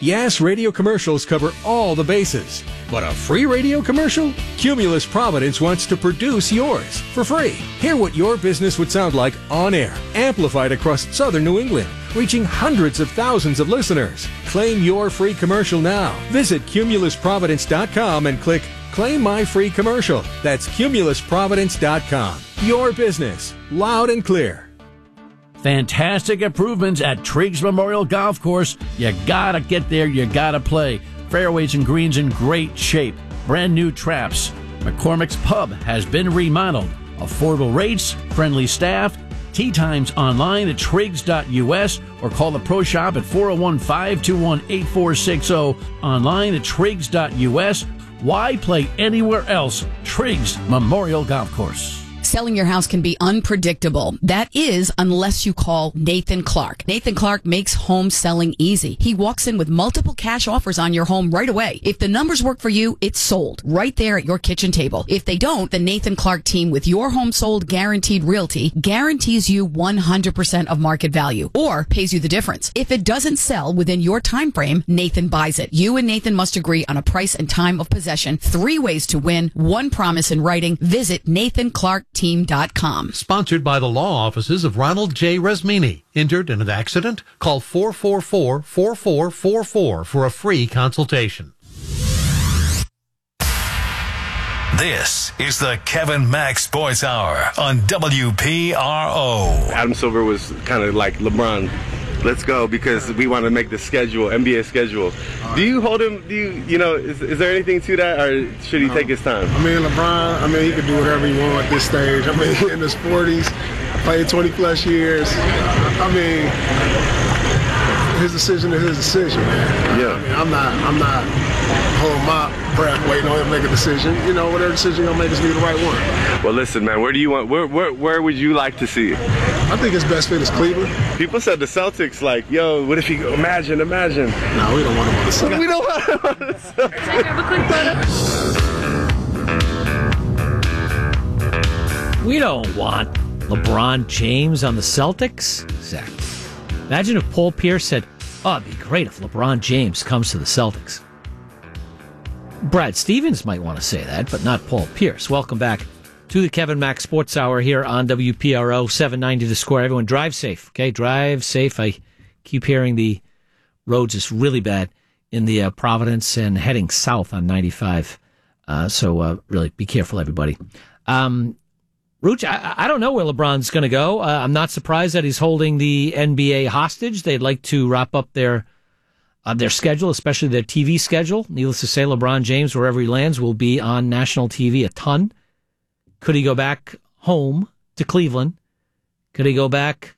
Yes, radio commercials cover all the bases. But a free radio commercial? Cumulus Providence wants to produce yours for free. Hear what your business would sound like on air, amplified across southern New England, reaching hundreds of thousands of listeners. Claim your free commercial now. Visit CumulusProvidence.com and click Claim My Free Commercial. That's CumulusProvidence.com. Your business, loud and clear. Fantastic improvements at Triggs Memorial Golf Course. You gotta get there, you gotta play. Fairways and greens in great shape. Brand new traps. McCormick's Pub has been remodeled. Affordable rates, friendly staff. Tee times online at Triggs.us or call the Pro Shop at 401-521-8460. Online at Triggs.us. Why play anywhere else? Triggs Memorial Golf Course. Selling your house can be unpredictable. That is, unless you call Nathan Clark. Nathan Clark makes home selling easy. He walks in with multiple cash offers on your home right away. If the numbers work for you, it's sold right there at your kitchen table. If they don't, the Nathan Clark team with Your Home Sold Guaranteed Realty guarantees you 100% of market value or pays you the difference. If it doesn't sell within your time frame, Nathan buys it. You and Nathan must agree on a price and time of possession. 3 ways to win, 1 promise in writing. Visit NathanClarkTeam.com. Sponsored by the law offices of Ronald J. Resmini. Injured in an accident? Call 444-4444 for a free consultation. This is the Kevin Mack Sports Hour on WPRO. Adam Silver was kind of like LeBron. Let's go, because we want to make the schedule, NBA schedule. Do you hold him? Is there anything to that, or should he take his time? I mean, LeBron, he can do whatever he wants at this stage. In his 40s, played 20-plus years. His decision is his decision, man. Yeah. I'm not holding my breath waiting on him to make a decision. Whatever decision he'll make is be the right one. Well, listen, man, where would you like to see? I think his best fit is Cleveland. People said the Celtics, like, yo, what if he go, imagine. No, we don't want him on the Celtics. We don't want him on the Celtics. Can I grab a quick photo? We don't want LeBron James on the Celtics. Exactly. Imagine if Paul Pierce said, it'd be great if LeBron James comes to the Celtics. Brad Stevens might want to say that, but not Paul Pierce. Welcome back to the Kevin Mack Sports Hour here on WPRO 790 The Score. Everyone drive safe, okay? Drive safe. I keep hearing the roads is really bad in the Providence and heading south on 95. So really be careful, everybody. Rooch, I don't know where LeBron's going to go. I'm not surprised that he's holding the NBA hostage. They'd like to wrap up their schedule, especially their TV schedule. Needless to say, LeBron James, wherever he lands, will be on national TV a ton. Could he go back home to Cleveland? Could he go back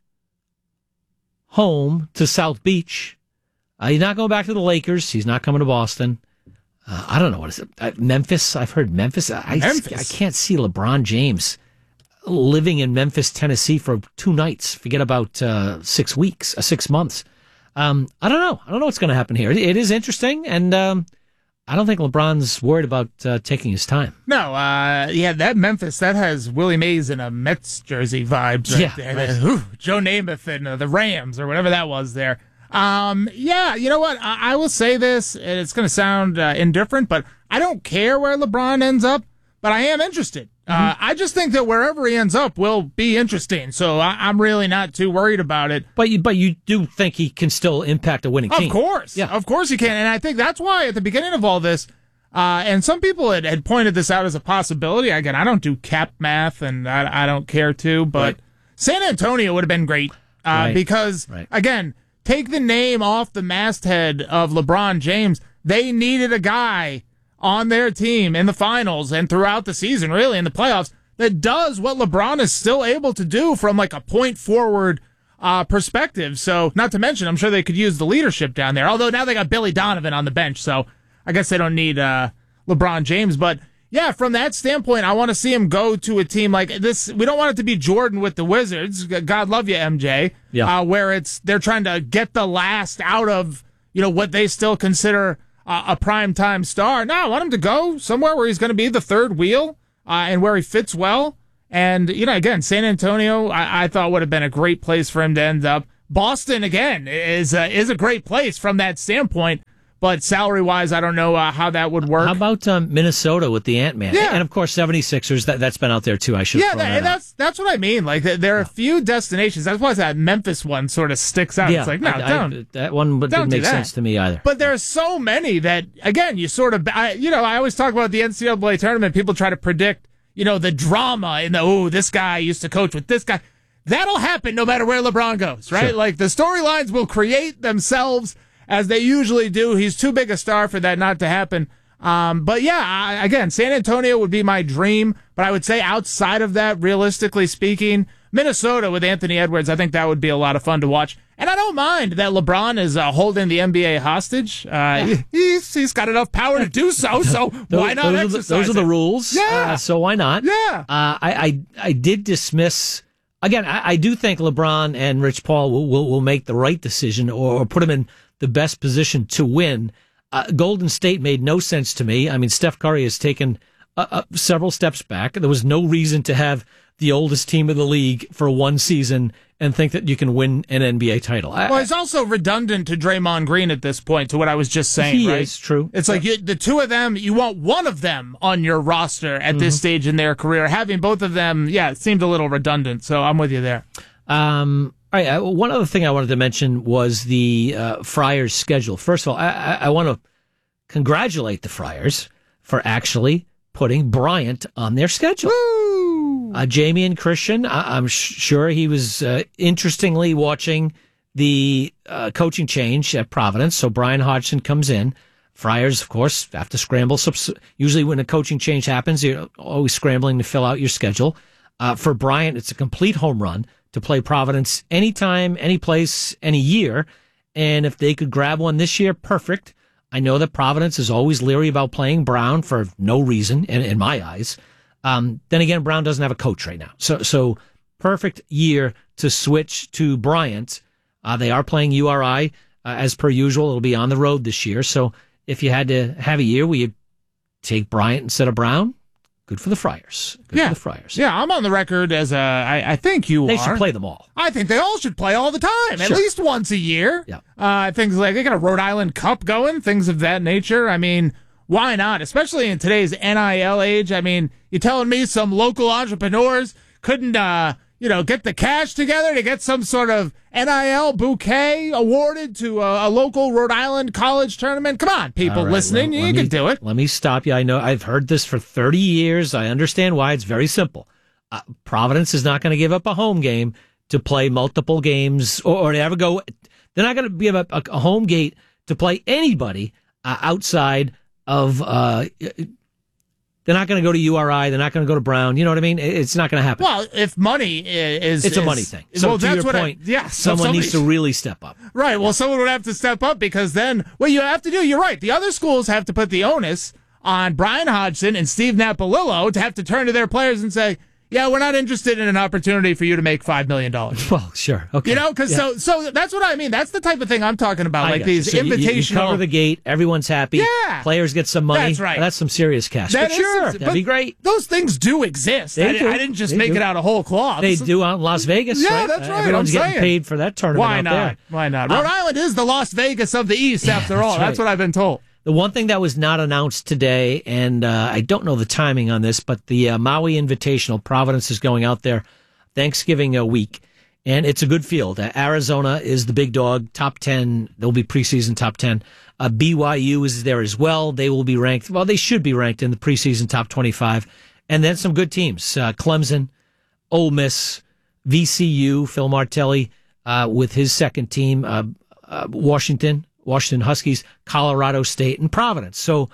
home to South Beach? He's not going back to the Lakers. He's not coming to Boston. I don't know what is it. Memphis. I've heard Memphis. I can't see LeBron James living in Memphis, Tennessee for 2 nights. Forget about 6 weeks, 6 months. I don't know. I don't know what's going to happen here. It is interesting, and I don't think LeBron's worried about taking his time. No, that Memphis, that has Willie Mays in a Mets jersey vibes right there. Right. Joe Namath and the Rams or whatever that was there. You know what? I will say this, and it's going to sound indifferent, but I don't care where LeBron ends up, but I am interested. I just think that wherever he ends up will be interesting, so I'm really not too worried about it. But you do think he can still impact a winning team? Of course. Yeah. Of course he can, and I think that's why at the beginning of all this, and some people had pointed this out as a possibility. Again, I don't do cap math, and I don't care to, but San Antonio would have been great because, again, take the name off the masthead of LeBron James. They needed a guy on their team in the finals and throughout the season, really, in the playoffs, that does what LeBron is still able to do from like a point forward perspective. So, not to mention, I'm sure they could use the leadership down there. Although now they got Billy Donovan on the bench, so I guess they don't need LeBron James. But yeah, from that standpoint, I want to see him go to a team like this. We don't want it to be Jordan with the Wizards. God love you, MJ. Yeah. Where they're trying to get the last out of what they still consider a primetime star. No, I want him to go somewhere where he's going to be the third wheel and where he fits well. And, again, San Antonio, I thought would have been a great place for him to end up. Boston, again, is a great place from that standpoint. But salary-wise, I don't know how that would work. How about Minnesota with the Ant-Man? Yeah. And, of course, 76ers, that's been out there, too. I should have thrown that out. That's what I mean. Like, there are a few destations. That's why that Memphis one sort of sticks out. Yeah, it's like, no, don't. That one didn't make sense to me either. But there are so many that, again, you sort of, I always talk about the NCAA tournament. People try to predict, the drama in this guy used to coach with this guy. That'll happen no matter where LeBron goes, right? Sure. Like, the storylines will create themselves as they usually do. He's too big a star for that not to happen. But yeah, again, San Antonio would be my dream. But I would say outside of that, realistically speaking, Minnesota with Anthony Edwards, I think that would be a lot of fun to watch. And I don't mind that LeBron is holding the NBA hostage. He's got enough power to do so. So why not exercise those are the rules. Yeah. So why not? Yeah. I did dismiss. Again, I do think LeBron and Rich Paul will make the right decision or put him in the best position to win. Golden State made no sense to me. I mean, Steph Curry has taken several steps back. There was no reason to have the oldest team in the league for one season and think that you can win an NBA title. Well, it's also redundant to Draymond Green at this point, to what I was just saying, right? It's true. It's like the two of them, you want one of them on your roster at this stage in their career. Having both of them, it seemed a little redundant, so I'm with you there. All right, one other thing I wanted to mention was the Friars' schedule. First of all, I want to congratulate the Friars for actually putting Bryant on their schedule. Jamie and Christian, I'm sure he was interestingly watching the coaching change at Providence. So Brian Hodgson comes in. Friars, of course, have to scramble. Usually when a coaching change happens, you're always scrambling to fill out your schedule. For Bryant, it's a complete home run to play Providence anytime, any place, any year. And if they could grab one this year, perfect. I know that Providence is always leery about playing Brown for no reason, in my eyes. Then again, Brown doesn't have a coach right now. So perfect year to switch to Bryant. They are playing URI as per usual. It'll be on the road this year. So if you had to have a year where you take Bryant instead of Brown, good for the Friars. Good for the Friars. Yeah, I'm on the record as I think they should play them all. I think they all should play all the time, at least once a year. Yeah. Things like they got a Rhode Island Cup going, things of that nature. I mean, why not? Especially in today's NIL age. I mean, you telling me some local entrepreneurs couldn't, get the cash together to get some sort of NIL bouquet awarded to a local Rhode Island college tournament? Come on, people listening, you can do it. Let me stop you. I know I've heard this for 30 years. I understand why. It's very simple. Providence is not going to give up a home game to play multiple games or to ever go. They're not going to give up a home gate to play anybody outside of. They're not going to go to URI. They're not going to go to Brown. You know what I mean? It's not going to happen. Well, if money is... It's a money thing. So to your point, someone needs to really step up. Right. Well, someone would have to step up because then what you have to do, you're right, the other schools have to put the onus on Brian Hodgson and Steve Napolillo to have to turn to their players and say, yeah, we're not interested in an opportunity for you to make $5 million. Well, sure. Okay. Because so that's what I mean. That's the type of thing I'm talking about. Like these so invitational. You cover the gate. Everyone's happy. Yeah. Players get some money. That's right. That's some serious cash. That'd be great. Those things do exist. I didn't just make it out of whole cloth. They do out in Las Vegas. Yeah, right? that's right. Everyone's getting paid for that tournament. Why not? There. Why not? Rhode Island is the Las Vegas of the East, after all. That's what I've been told. The one thing that was not announced today, and I don't know the timing on this, but the Maui Invitational, Providence is going out there Thanksgiving week, and it's a good field. Arizona is the big dog, top 10. There'll be preseason top 10. BYU is there as well. They will be ranked. Well, they should be ranked in the preseason top 25. And then some good teams. Clemson, Ole Miss, VCU, Phil Martelli with his second team, Washington Huskies, Colorado State, and Providence. So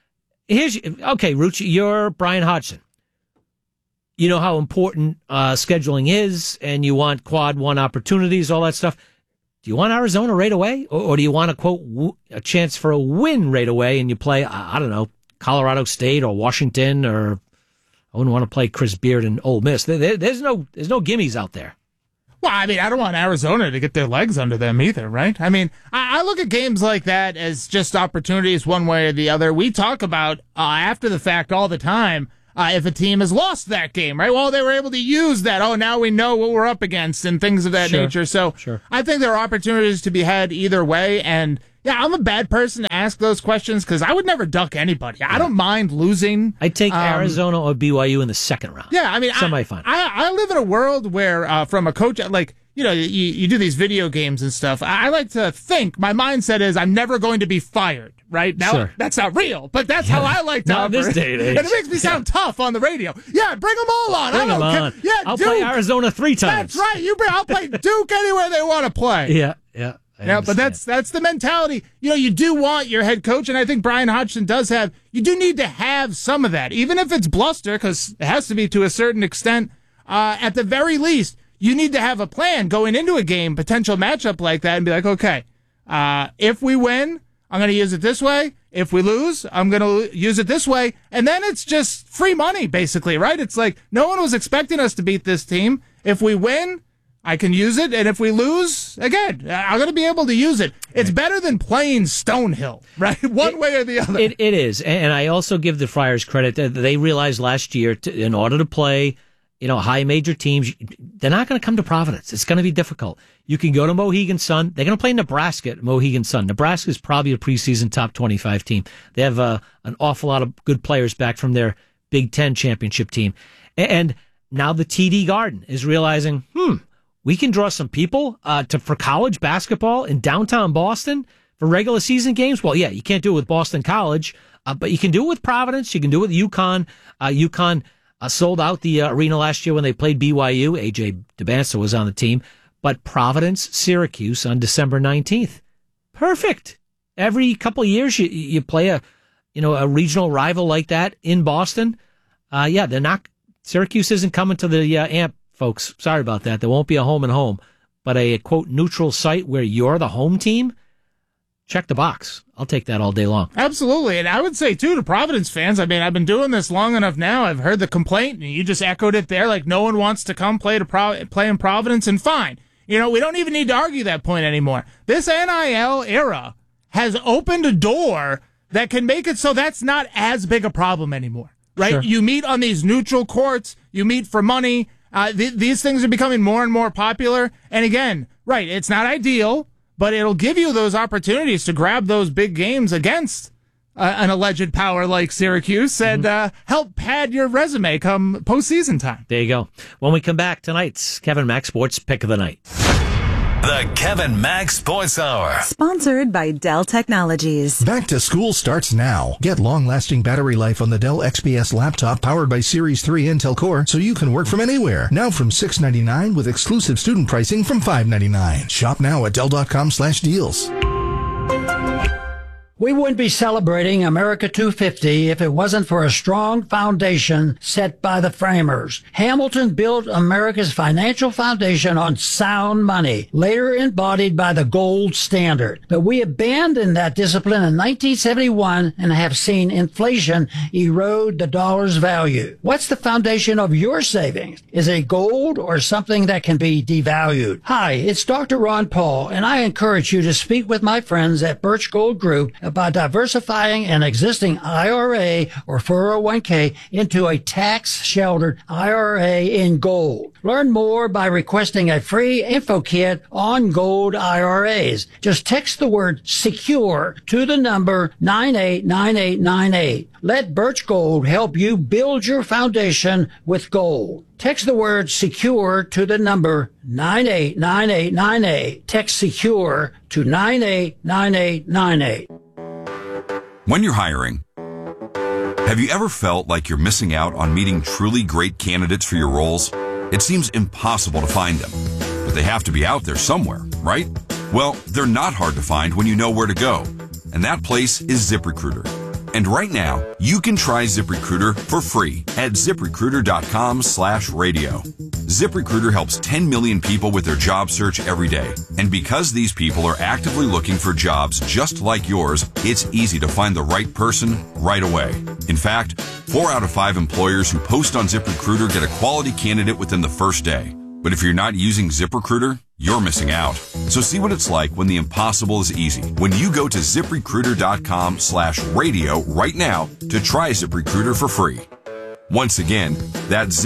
Rucci, you're Brian Hodgson. You know how important scheduling is, and you want quad one opportunities, all that stuff. Do you want Arizona right away, or do you want a chance for a win right away, and you play, I don't know, Colorado State or Washington, or I wouldn't want to play Chris Beard and Ole Miss. There's no gimmies out there. Well, I mean, I don't want Arizona to get their legs under them either, right? I mean, I look at games like that as just opportunities one way or the other. We talk about after the fact all the time if a team has lost that game, right? Well, they were able to use that. Oh, now we know what we're up against and things of that nature. So I think there are opportunities to be had either way. And yeah, I'm a bad person to ask those questions because I would never duck anybody. I don't mind losing. I'd take Arizona or BYU in the second round. Yeah, I mean, semifinal. I live in a world where, from a coach, like, you know, you do these video games and stuff. I like to think, my mindset is I'm never going to be fired, right? Now, sure. That's not real, but that's how I like to Not operate. this day and age. And it makes me sound tough on the radio. Yeah, bring them all on. Bring them on. Yeah, I'll Duke. play Arizona 3 times. That's right. I'll play Duke anywhere they want to play. Yeah. Yeah, but that's the mentality. You know, you do want your head coach, and I think Brian Hodgson does have. You do need to have some of that, even if it's bluster, because it has to be to a certain extent. At the very least, you need to have a plan going into a game, potential matchup like that, and be like, okay, if we win, I'm going to use it this way. If we lose, I'm going to use it this way. And then it's just free money, basically, right? It's like no one was expecting us to beat this team. If we win, I can use it. And if we lose, again, I'm going to be able to use it. It's better than playing Stonehill, right? One way or the other. It is. And I also give the Friars credit that they realized last year, in order to play, you know, high major teams, they're not going to come to Providence. It's going to be difficult. You can go to Mohegan Sun. They're going to play Nebraska at Mohegan Sun. Nebraska is probably a preseason top 25 team. They have an awful lot of good players back from their Big Ten championship team. And now the TD Garden is realizing, we can draw some people for college basketball in downtown Boston for regular season games. Well, yeah, you can't do it with Boston College, but you can do it with Providence. You can do it with UConn. UConn sold out the arena last year when they played BYU. AJ DeBanza was on the team. But Providence, Syracuse on December 19th. Perfect. Every couple of years you play a regional rival like that in Boston. Syracuse isn't coming to the AMP, folks. Sorry about that. There won't be a home and home, but a quote neutral site where you're the home team. Check the box. I'll take that all day long. Absolutely. And I would say, too, to Providence fans, I mean, I've been doing this long enough now. I've heard the complaint, and you just echoed it there. Like, no one wants to come play in Providence, and fine. You know, we don't even need to argue that point anymore. This NIL era has opened a door that can make it so that's not as big a problem anymore, right? Sure. You meet on these neutral courts. You meet for money. These things are becoming more and more popular. And again, right, it's not ideal, but it'll give you those opportunities to grab those big games against an alleged power like Syracuse and help pad your resume come postseason time. There you go. When we come back, tonight's Kevin Mack Sports Pick of the Night. The Kevin Mack Sports Hour. Sponsored by Dell Technologies. Back to school starts now. Get long-lasting battery life on the Dell XPS laptop powered by Series 3 Intel Core so you can work from anywhere. Now from $699 with exclusive student pricing from $599. Shop now at Dell.com/deals. We wouldn't be celebrating America 250 if it wasn't for a strong foundation set by the framers. Hamilton built America's financial foundation on sound money, later embodied by the gold standard. But we abandoned that discipline in 1971 and have seen inflation erode the dollar's value. What's the foundation of your savings? Is it gold or something that can be devalued? Hi, it's Dr. Ron Paul, and I encourage you to speak with my friends at Birch Gold Group about diversifying an existing IRA or 401k into a tax-sheltered IRA in gold. Learn more by requesting a free info kit on gold IRAs. Just text the word SECURE to the number 989898. Let Birch Gold help you build your foundation with gold. Text the word SECURE to the number 989898. Text SECURE to 989898. When you're hiring, have you ever felt like you're missing out on meeting truly great candidates for your roles? It seems impossible to find them, but they have to be out there somewhere, right? Well, they're not hard to find when you know where to go, and that place is ZipRecruiter. And right now, you can try ZipRecruiter for free at ZipRecruiter.com/radio. ZipRecruiter helps 10 million people with their job search every day. And because these people are actively looking for jobs just like yours, it's easy to find the right person right away. In fact, 4 out of 5 employers who post on ZipRecruiter get a quality candidate within the first day. But if you're not using ZipRecruiter, you're missing out. So see what it's like when the impossible is easy. When you go to ZipRecruiter.com/radio right now to try ZipRecruiter for free. Once again, that's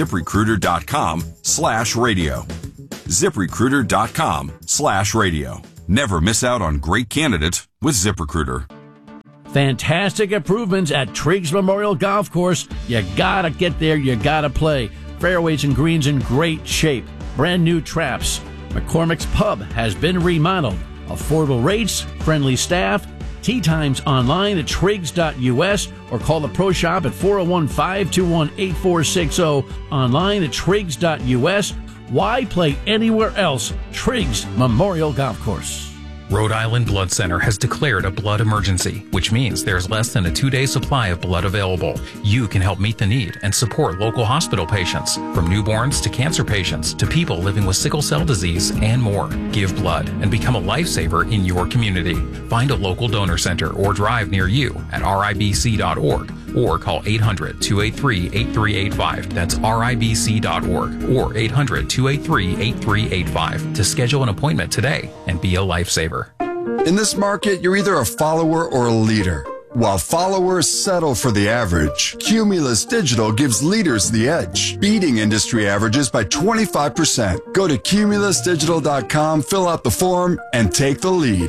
ZipRecruiter.com/radio. ZipRecruiter.com/radio. Never miss out on great candidates with ZipRecruiter. Fantastic improvements at Triggs Memorial Golf Course. You gotta get there, you gotta play. Fairways and greens in great shape. Brand new traps. McCormick's Pub has been remodeled. Affordable rates, friendly staff. Tee times online at Triggs.us or call the Pro Shop at 401-521-8460. Online at Triggs.us. Why play anywhere else? Triggs Memorial Golf Course. Rhode Island Blood Center has declared a blood emergency, which means there's less than a 2-day supply of blood available. You can help meet the need and support local hospital patients, from newborns to cancer patients to people living with sickle cell disease and more. Give blood and become a lifesaver in your community. Find a local donor center or drive near you at ribc.org or call 800-283-8385. That's ribc.org or 800-283-8385 to schedule an appointment today and be a lifesaver. In this market, you're either a follower or a leader. While followers settle for the average, Cumulus Digital gives leaders the edge, beating industry averages by 25%. Go to cumulusdigital.com, fill out the form, and take the lead.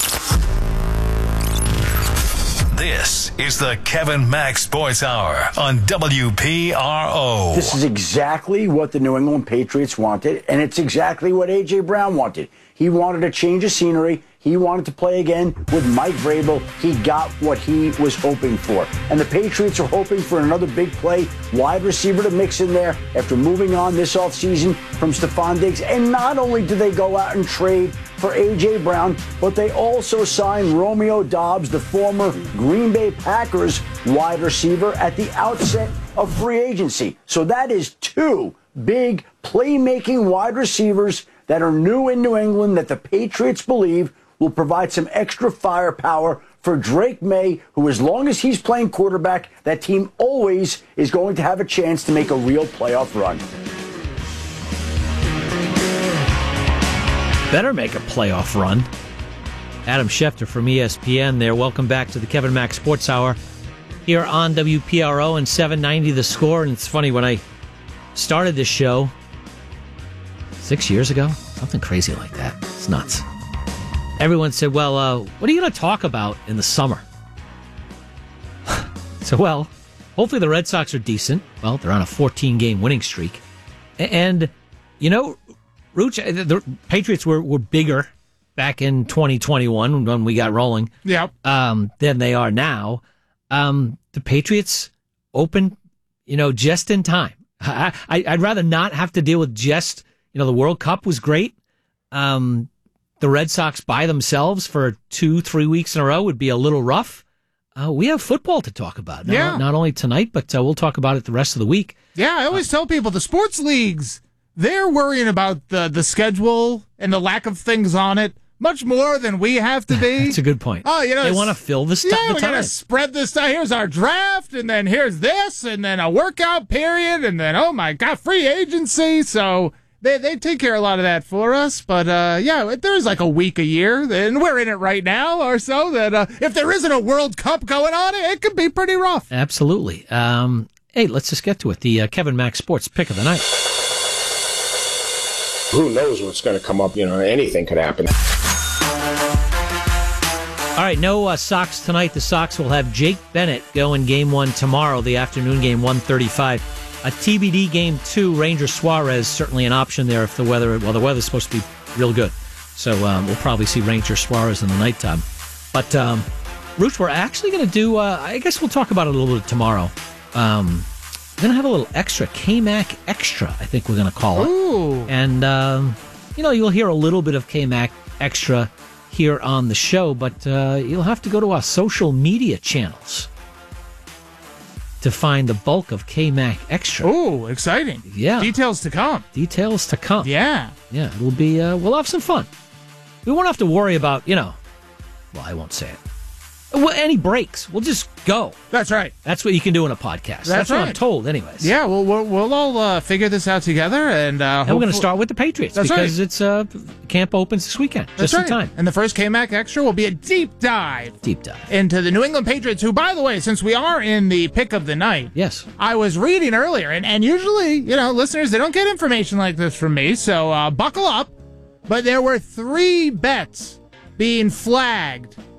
This is the Kevin Mack Sports Hour on WPRO. This is exactly what the New England Patriots wanted, and it's exactly what A.J. Brown wanted. He wanted a change of scenery. He wanted to play again with Mike Vrabel. He got what he was hoping for. And the Patriots are hoping for another big play, wide receiver to mix in there after moving on this offseason from Stephon Diggs. And not only did they go out and trade for A.J. Brown, but they also signed Romeo Doubs, the former Green Bay Packers wide receiver, at the outset of free agency. So that is two big playmaking wide receivers that are new in New England that the Patriots believe will provide some extra firepower for Drake May, who, as long as he's playing quarterback, that team always is going to have a chance to make a real playoff run. Better make a playoff run. Adam Schefter from ESPN there. Welcome back to the Kevin Mack Sports Hour here on WPRO and 790 The Score. And it's funny, when I started this show 6 years ago, something crazy like that. It's nuts. Everyone said, well, what are you going to talk about in the summer? So, well, hopefully the Red Sox are decent. Well, they're on a 14-game winning streak. And, you know, Rooch, the Patriots were bigger back in 2021 when we got rolling. Yep. Than they are now. The Patriots opened, just in time. I'd rather not have to deal with just, the World Cup was great. The Red Sox by themselves for 2-3 weeks in a row would be a little rough. We have football to talk about. Not only tonight, but we'll talk about it the rest of the week. Yeah, I always tell people the sports leagues, they're worrying about the schedule and the lack of things on it much more than we have to be. That's a good point. Oh, they want to fill the stuff. Yeah, we got to spread this stuff. Here's our draft, and then here's this, and then a workout period, and then, oh my God, free agency. So They take care of a lot of that for us, but there's like a week a year, and we're in it right now or so, that if there isn't a World Cup going on, it could be pretty rough. Absolutely. Hey, let's just get to it. The Kevin Mack Sports Pick of the Night. Who knows what's going to come up? Anything could happen. All right, no Sox tonight. The Sox will have Jake Bennett go in Game 1 tomorrow, the afternoon game, 1:35. A TBD Game 2, Ranger Suarez, certainly an option there if the weather's supposed to be real good. So we'll probably see Ranger Suarez in the nighttime. But, Rooch, we're actually going to do, I guess we'll talk about it a little bit tomorrow. We're going to have a little extra, K-Mac Extra, I think we're going to call it. Ooh. And, you'll hear a little bit of K-Mac Extra here on the show, but you'll have to go to our social media channels to find the bulk of K-Mac Extra. Ooh, exciting. Yeah. Details to come. Details to come. Yeah. Yeah, it'll be, we'll have some fun. We won't have to worry about, well, I won't say it. Well, any breaks. We'll just go. That's right. That's what you can do in a podcast. That's right. what I'm told, anyways. Yeah, we'll all figure this out together. And we're going to start with the Patriots because it's camp opens this weekend. That's just in time. And the first K-Mac Extra will be a deep dive into the New England Patriots, who, by the way, since we are in the pick of the night, yes, I was reading earlier, and usually, listeners, they don't get information like this from me, so buckle up. But there were 3 bets being flagged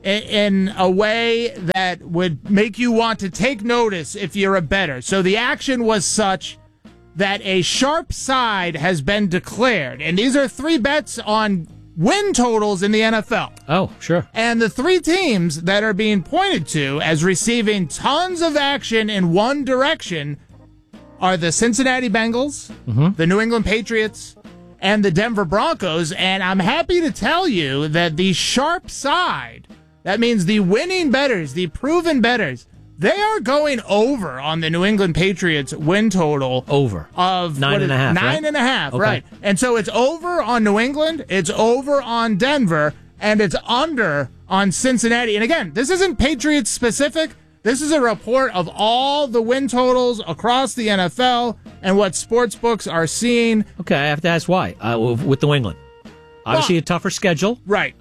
in a way that would make you want to take notice if you're a bettor. So the action was such that a sharp side has been declared. And these are 3 bets on win totals in the NFL. Oh, sure. And the 3 teams that are being pointed to as receiving tons of action in one direction are the Cincinnati Bengals, the New England Patriots, and the Denver Broncos. And I'm happy to tell you that the sharp side, that means the winning bettors, the proven bettors, they are going over on the New England Patriots win total. Over. Of 9.5. 9.5, Okay. right. And so it's over on New England, it's over on Denver, and it's under on Cincinnati. And again, this isn't Patriots specific. This is a report of all the win totals across the NFL and what sports books are seeing. Okay, I have to ask why. With New England. Obviously, a tougher schedule. Right.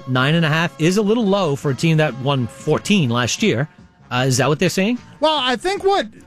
9.5 is a little low for a team that won 14 last year. Is that what they're saying? Well, I think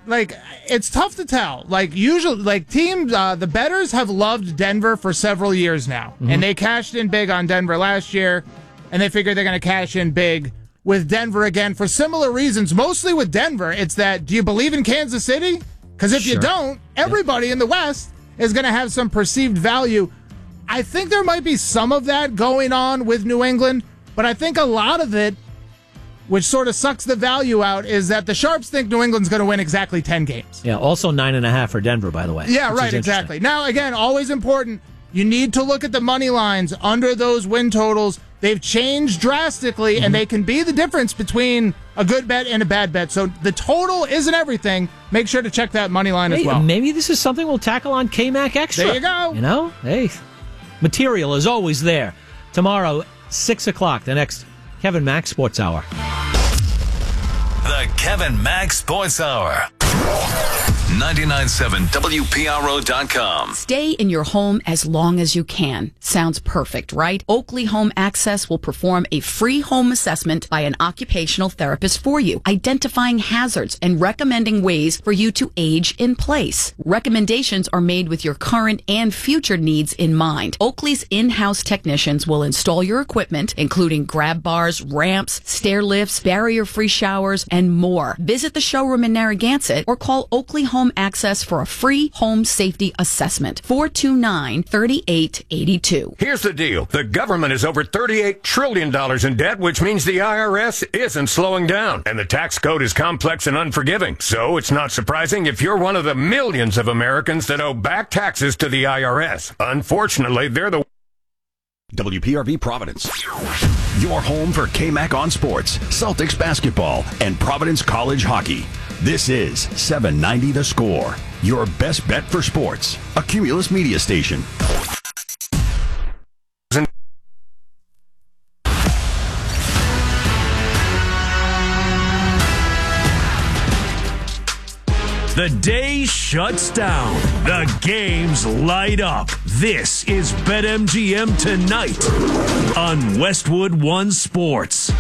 it's tough to tell. Usually, teams, the bettors have loved Denver for several years now. And they cashed in big on Denver last year, and they figure they're going to cash in big with Denver again for similar reasons. Mostly with Denver, it's that, do you believe in Kansas City? Because if you don't, everybody in the West is going to have some perceived value. I think there might be some of that going on with New England, but I think a lot of it, which sort of sucks the value out, is that the Sharps think New England's going to win exactly 10 games. Yeah, also 9.5 for Denver, by the way. Yeah, right, exactly. Now, again, always important, you need to look at the money lines under those win totals. They've changed drastically, and they can be the difference between a good bet and a bad bet. So the total isn't everything. Make sure to check that money line as well. Maybe this is something we'll tackle on KMAC Extra. There you go. You know, hey, material is always there. Tomorrow, 6 o'clock, the next Kevin Mack Sports Hour. The Kevin Mack Sports Hour. 99.7 WPRO.com. Stay in your home as long as you can. Sounds perfect, right? Oakley Home Access will perform a free home assessment by an occupational therapist for you, identifying hazards and recommending ways for you to age in place. Recommendations are made with your current and future needs in mind. Oakley's in-house technicians will install your equipment, including grab bars, ramps, stair lifts, barrier-free showers, and more. Visit the showroom in Narragansett or call Oakley Home Access for a free home safety assessment. 429-3882. Here's the deal. The government is over $38 trillion in debt, which means the IRS isn't slowing down. And the tax code is complex and unforgiving. So it's not surprising if you're one of the millions of Americans that owe back taxes to the IRS. Unfortunately, they're the WPRV Providence. Your home for KMAC on sports, Celtics basketball, and Providence College hockey. This is 790 The Score, your best bet for sports. A Cumulus media station. The day shuts down. The games light up. This is BetMGM Tonight on Westwood One Sports.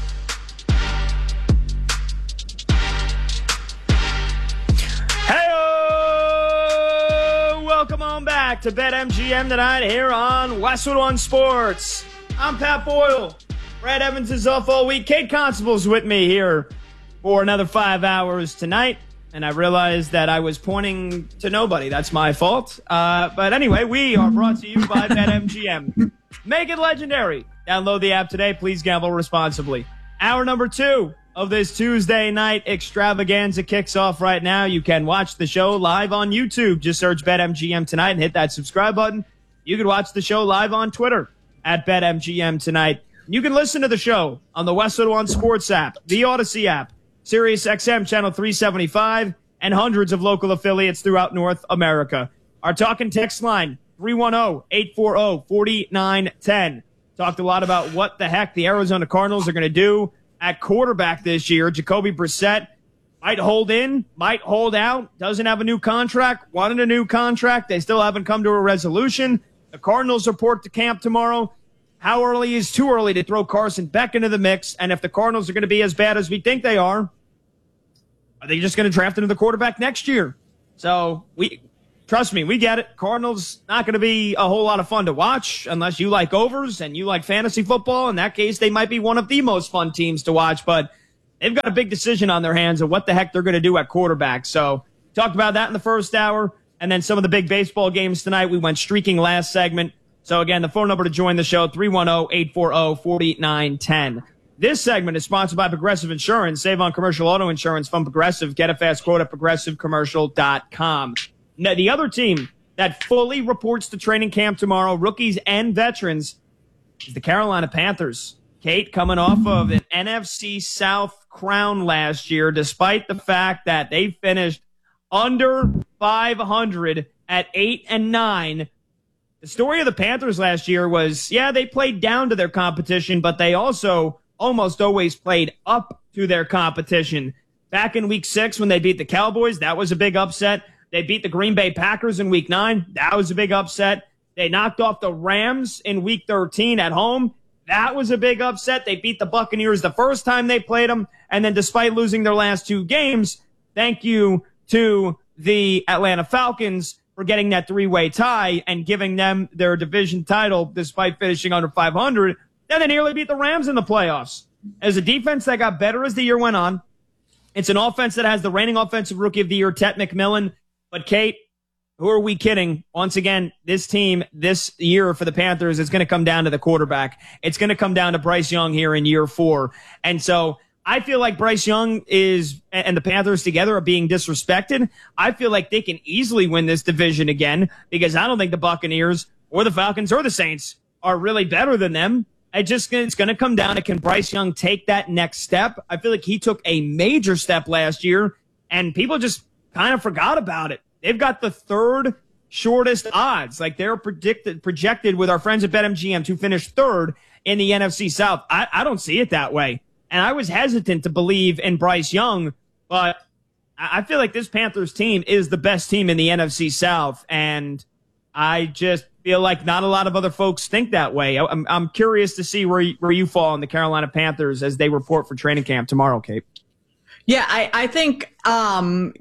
Welcome on back to BetMGM Tonight here on Westwood One Sports. I'm Pat Boyle. Brad Evans is off all week. Kate Constable's with me here for another 5 hours tonight. And I realized that I was pointing to nobody. That's my fault. But anyway, we are brought to you by BetMGM. Make it legendary. Download the app today. Please gamble responsibly. Hour number 2 of this Tuesday night extravaganza kicks off right now. You can watch the show live on YouTube. Just search BetMGM Tonight and hit that subscribe button. You can watch the show live on Twitter at BetMGM Tonight. You can listen to the show on the Westwood One Sports app, the Odyssey app, Sirius XM Channel 375, and hundreds of local affiliates throughout North America. Our talk and text line, 310-840-4910. Talked a lot about what the heck the Arizona Cardinals are going to do at quarterback this year. Jacoby Brissett might hold in, might hold out, doesn't have a new contract, wanted a new contract. They still haven't come to a resolution. The Cardinals report to camp tomorrow. How early is too early to throw Carson Beck into the mix? And if the Cardinals are going to be as bad as we think they are they just going to draft another quarterback next year? So trust me, we get it. Cardinals not going to be a whole lot of fun to watch unless you like overs and you like fantasy football. In that case, they might be one of the most fun teams to watch, but they've got a big decision on their hands of what the heck they're going to do at quarterback. So talked about that in the first hour, and then some of the big baseball games tonight. We went streaking last segment. So again, the phone number to join the show, 310-840-4910. This segment is sponsored by Progressive Insurance. Save on commercial auto insurance from Progressive. Get a fast quote at progressivecommercial.com. Now, the other team that fully reports to training camp tomorrow, rookies and veterans, is the Carolina Panthers. Kate, coming off of an NFC South crown last year, despite the fact that they finished under 500 at 8-9. The story of the Panthers last year was, they played down to their competition, but they also almost always played up to their competition. Back in week 6 when they beat the Cowboys, that was a big upset. They beat the Green Bay Packers in week 9. That was a big upset. They knocked off the Rams in week 13 at home. That was a big upset. They beat the Buccaneers the first time they played them. And then despite losing their last 2 games, thank you to the Atlanta Falcons for getting that 3-way tie and giving them their division title despite finishing under 500. Then they nearly beat the Rams in the playoffs. As a defense that got better as the year went on, it's an offense that has the reigning offensive rookie of the year, Ted McMillan. But Kate, who are we kidding? Once again, this team this year for the Panthers is going to come down to the quarterback. It's going to come down to Bryce Young here in year 4. And so I feel like Bryce Young and the Panthers together are being disrespected. I feel like they can easily win this division again because I don't think the Buccaneers or the Falcons or the Saints are really better than them. It's going to come down to, can Bryce Young take that next step? I feel like he took a major step last year, and people just kind of forgot about it. They've got the 3rd shortest odds. Like, they're projected with our friends at BetMGM to finish 3rd in the NFC South. I don't see it that way. And I was hesitant to believe in Bryce Young, but I feel like this Panthers team is the best team in the NFC South, and I just feel like not a lot of other folks think that way. I'm curious to see where you fall in the Carolina Panthers as they report for training camp tomorrow, Kate. Yeah, I think, the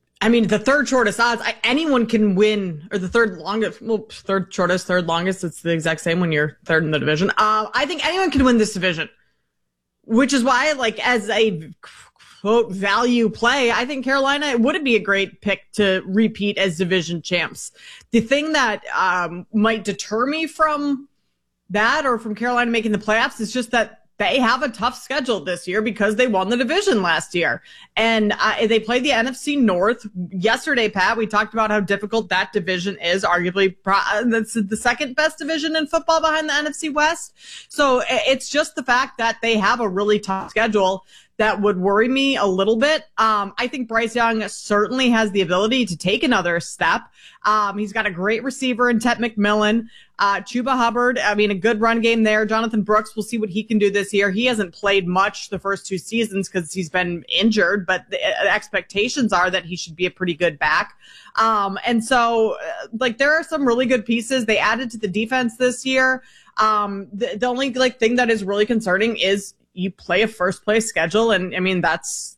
3rd shortest odds, anyone can win, or the 3rd longest, 3rd shortest, 3rd longest, it's the exact same when you're 3rd in the division. I think anyone can win this division, which is why, as a quote value play, I think Carolina would be a great pick to repeat as division champs. The thing that might deter me from that or from Carolina making the playoffs is just that they have a tough schedule this year because they won the division last year. And they played the NFC North. Yesterday, Pat, we talked about how difficult that division is. Arguably, that's the 2nd best division in football behind the NFC West. So it's just the fact that they have a really tough schedule that would worry me a little bit. I think Bryce Young certainly has the ability to take another step. He's got a great receiver in Ted McMillan. Chuba Hubbard, a good run game there. Jonathan Brooks, we'll see what he can do this year. He hasn't played much the first 2 seasons because he's been injured, but the expectations are that he should be a pretty good back. And so, there are some really good pieces they added to the defense this year. The only thing that is really concerning is you play a first place schedule. And that's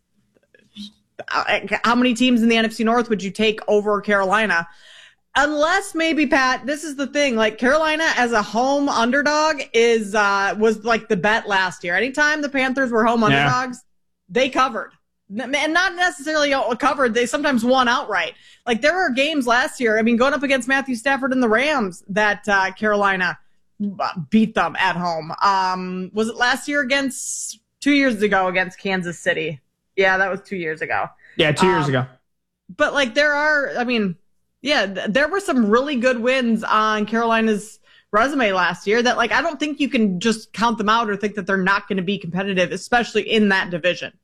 how many teams in the NFC North would you take over Carolina? Unless maybe, Pat, this is the thing, Carolina as a home underdog was the bet last year. Anytime the Panthers were home underdogs, they covered. And not necessarily covered, they sometimes won outright. There were games last year, going up against Matthew Stafford and the Rams, that Carolina beat them at home. Was it last year 2 years ago against Kansas City? Yeah, that was 2 years ago. Yeah, 2 years ago. But there were some really good wins on Carolina's resume last year that I don't think you can just count them out or think that they're not going to be competitive, especially in that division.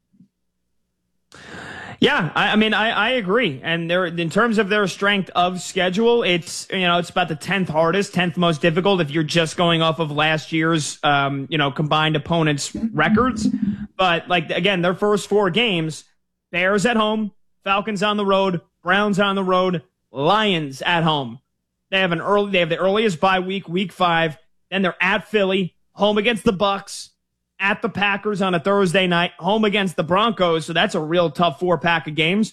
Yeah, I agree. And in terms of their strength of schedule, it's about the 10th hardest, 10th most difficult if you're just going off of last year's, combined opponents' records. But again, their first 4 games, Bears at home, Falcons on the road, Browns on the road, Lions at home. They have the earliest bye week, week 5. Then they're at Philly, home against the Bucks, at the Packers on a Thursday night, home against the Broncos. So that's a real tough 4-pack of games.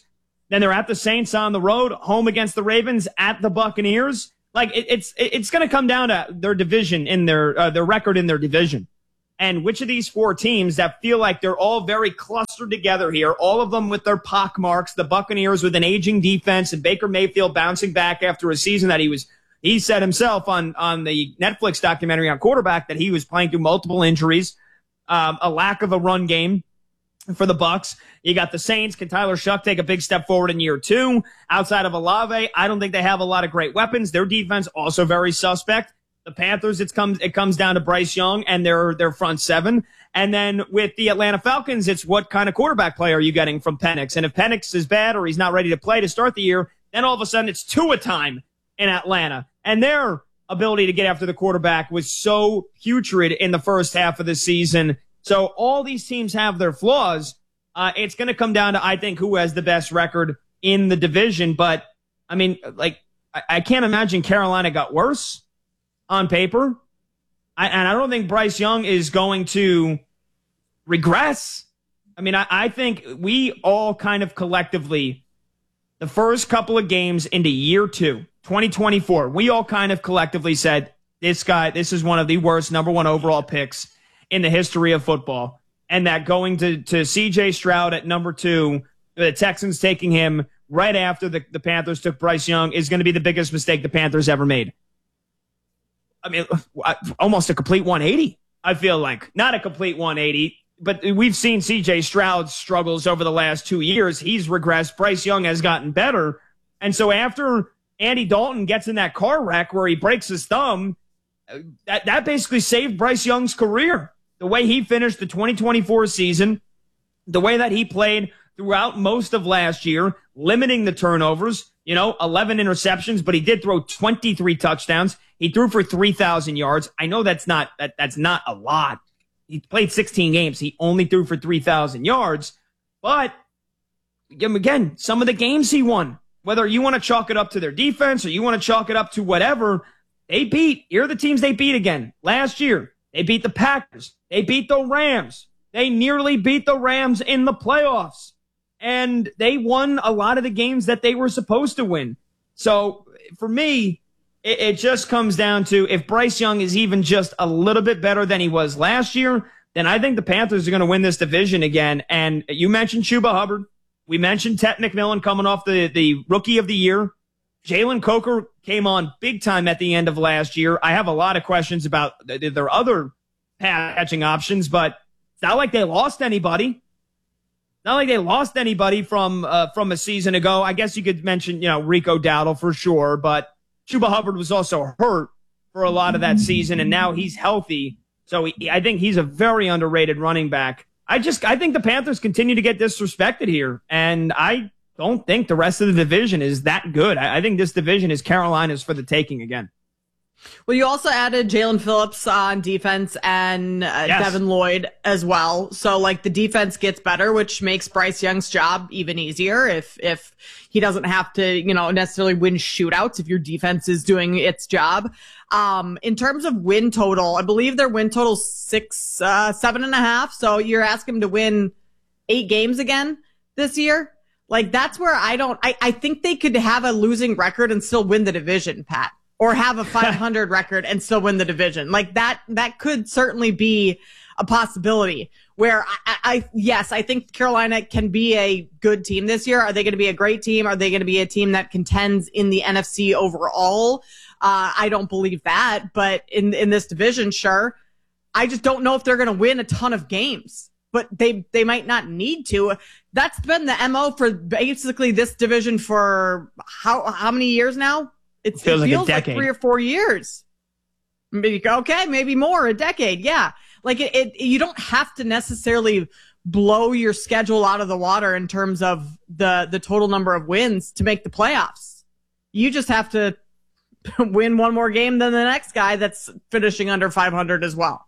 Then they're at the Saints on the road, home against the Ravens, at the Buccaneers. Like it's going to come down to their division in their record in their division. And which of these four teams that feel like they're all very clustered together here, all of them with their pockmarks, the Buccaneers with an aging defense and Baker Mayfield bouncing back after a season that he said himself on the Netflix documentary on quarterback that he was playing through multiple injuries, a lack of a run game for the Bucs. You got the Saints. Can Tyler Shuck take a big step forward in year 2? Outside of Olave, I don't think they have a lot of great weapons. Their defense also very suspect. The Panthers, it comes down to Bryce Young and their front seven. And then with the Atlanta Falcons, it's what kind of quarterback play are you getting from Penix? And if Penix is bad or he's not ready to play to start the year, then all of a sudden it's Tua time in Atlanta. And their ability to get after the quarterback was so putrid in the first half of the season. So all these teams have their flaws. It's going to come down to, I think, who has the best record in the division. But, I mean, like, I can't imagine Carolina got worse on paper. And I don't think Bryce Young is going to regress. I mean, I think we all kind of collectively, the first couple of games into year 2, 2024, we all kind of collectively said, this is one of the worst number 1 overall picks in the history of football. And that going to CJ Stroud at number 2, the Texans taking him right after the Panthers took Bryce Young is going to be the biggest mistake the Panthers ever made. I mean, almost a complete 180, I feel like. Not a complete 180, but we've seen CJ Stroud's struggles over the last 2 years. He's regressed. Bryce Young has gotten better. And so after Andy Dalton gets in that car wreck where he breaks his thumb, that basically saved Bryce Young's career. The way he finished the 2024 season, the way that he played throughout most of last year, limiting the turnovers, 11 interceptions, but he did throw 23 touchdowns. He threw for 3,000 yards. I know that's not a lot. He played 16 games. He only threw for 3,000 yards. But again, some of the games he won, whether you want to chalk it up to their defense or you want to chalk it up to whatever, here are the teams they beat again. Last year, they beat the Packers. They beat the Rams. They nearly beat the Rams in the playoffs. And they won a lot of the games that they were supposed to win. So for me, it just comes down to if Bryce Young is even just a little bit better than he was last year, then I think the Panthers are going to win this division again. And you mentioned Chuba Hubbard. We mentioned Ted McMillan coming off the Rookie of the Year. Jalen Coker came on big time at the end of last year. I have a lot of questions about their other catching options, but it's not like they lost anybody. Not like they lost anybody from a season ago. I guess you could mention, Rico Dowdle for sure, but Chuba Hubbard was also hurt for a lot of that season, and now he's healthy. So I think he's a very underrated running back. I think the Panthers continue to get disrespected here, and I don't think the rest of the division is that good. I think this division is Carolina's for the taking again. Well, you also added Jalen Phillips on defense and Devin Lloyd as well. So, the defense gets better, which makes Bryce Young's job even easier if he doesn't have to, necessarily win shootouts if your defense is doing its job. In terms of win total, I believe their win total is 7.5. So you're asking them to win 8 games again this year. That's where I think they could have a losing record and still win the division, Pat. Or have a 500 record and still win the division. That could certainly be a possibility where I think Carolina can be a good team this year. Are they going to be a great team? Are they going to be a team that contends in the NFC overall? I don't believe that, but in this division, sure. I just don't know if they're going to win a ton of games, but they might not need to. That's been the MO for basically this division for how many years now? It feels like 3 or 4 years. Maybe more, a decade. Yeah. You don't have to necessarily blow your schedule out of the water in terms of the total number of wins to make the playoffs. You just have to win one more game than the next guy that's finishing under 500 as well.